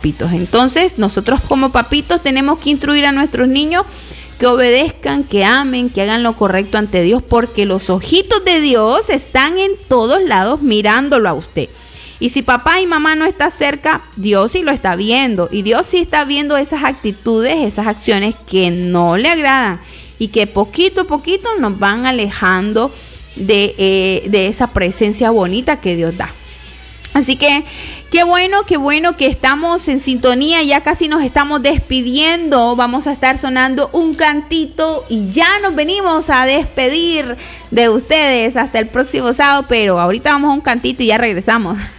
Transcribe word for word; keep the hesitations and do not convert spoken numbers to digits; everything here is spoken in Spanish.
papitos. Entonces, nosotros como papitos tenemos que instruir a nuestros niños que obedezcan, que amen, que hagan lo correcto ante Dios, porque los ojitos de Dios están en todos lados mirándolo a usted. Y si papá y mamá no están cerca, Dios sí lo está viendo. Y Dios sí está viendo esas actitudes, esas acciones que no le agradan y que poquito a poquito nos van alejando de, eh, de esa presencia bonita que Dios da. Así que qué bueno, qué bueno que estamos en sintonía, ya casi nos estamos despidiendo, vamos a estar sonando un cantito y ya nos venimos a despedir de ustedes hasta el próximo sábado, pero ahorita vamos a un cantito y ya regresamos.